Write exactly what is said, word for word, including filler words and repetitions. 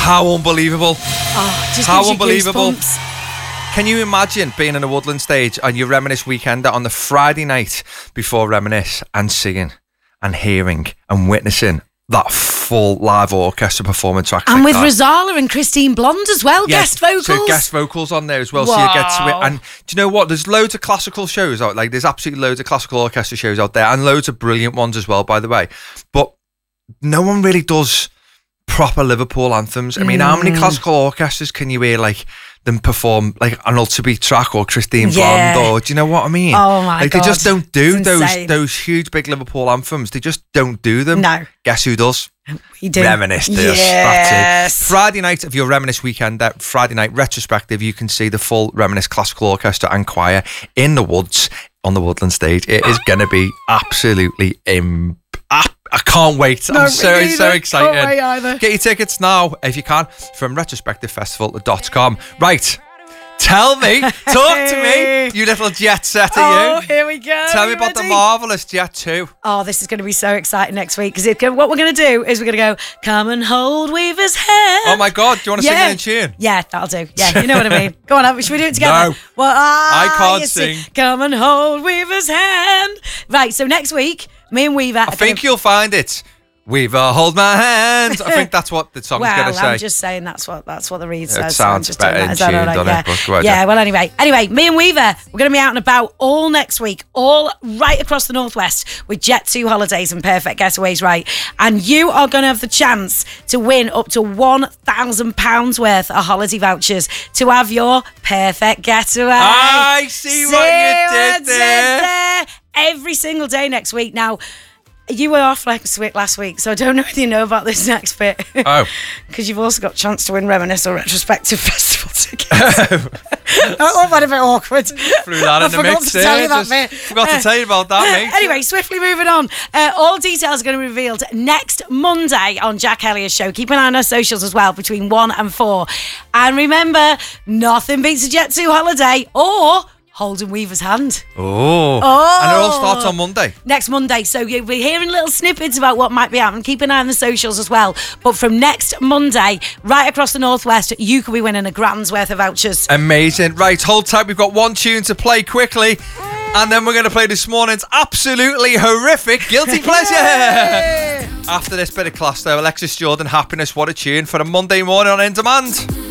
How unbelievable. Oh, just How gives you unbelievable. goosebumps. Can you imagine being in a Woodland stage on your Reminisce weekender on the Friday night before Reminisce and seeing and hearing and witnessing that full live orchestra performance track? And like with that? Rozala and Christine Blonde as well, Yeah, guest vocals. So guest vocals on there as well, Wow. so you get to it. And do you know what? There's loads of classical shows out. Like there's absolutely loads of classical orchestra shows out there, and loads of brilliant ones as well, by the way. But no one really does proper Liverpool anthems. I mean, mm. how many classical orchestras can you hear like them perform like an Ultrabeat track or Christine Yeah. Blonde, or do you know what I mean? Oh my like, God. They just don't do It's those insane. those huge big Liverpool anthems. They just don't do them. No. Guess who does? We do. Reminisce this. Yes. That's it. Friday night of your Reminisce weekend, that Friday night retrospective, you can see the full Reminisce Classical Orchestra and Choir in the woods on the Woodland stage. It is going to be absolutely imp- I can't wait. No, I'm so, me so neither. excited. Can't wait either. Get your tickets now, if you can, from retrospective festival dot com. Right. Tell me, talk to me, you little jet setter, Oh, you. here we go. Tell Are me you about the ready? Marvellous Jet two. Oh, this is going to be so exciting next week because what we're going to do is we're going to go, come and hold Weaver's hand. Oh my God, do you want to Yeah. sing it in tune? Yeah, that'll do. Yeah, you know what I mean. Go on, should we do it together? No. Well, ah, I can't you see. sing. Come and hold Weaver's hand. Right, so next week, me and Weaver. I think you'll find it. Weaver, hold my hand. I think that's what the song's well, going to say. I'm just saying that's what that's what the read It says. sounds so I'm just doing better that. in Is that all tune, right? doesn't Yeah. it? But go ahead, yeah. yeah. Well, anyway, anyway, me and Weaver, we're going to be out and about all next week, all right across the northwest with Jet two holidays and perfect getaways, right? And you are going to have the chance to win up to one thousand pounds worth of holiday vouchers to have your perfect getaway. I see, what you I did there. there. Every single day next week. Now, you were off like a switch last week, so I don't know if you know about this next bit. Oh. Because you've also got a chance to win Reminisce or Retrospective Festival tickets. Oh, that a bit awkward. Threw that I in the forgot mix to tell you there. that bit. Just forgot to tell you about that, mate. Anyway, swiftly moving on. Uh, all details are going to be revealed next Monday on Jack Elliott's show. Keep an eye on our socials as well between one and four. And remember, nothing beats a Jet two holiday or holding Weaver's hand. Oh. Oh. And it all starts on Monday. Next Monday. So you'll be hearing little snippets about what might be happening. Keep an eye on the socials as well. But from next Monday, right across the Northwest, you could be winning a grand's worth of vouchers. Amazing. Right, hold tight. We've got one tune to play quickly. And then we're going to play this morning's absolutely horrific Guilty Pleasure. After this bit of class, though, Alexis Jordan, Happiness. What a tune for a Monday morning on In Demand.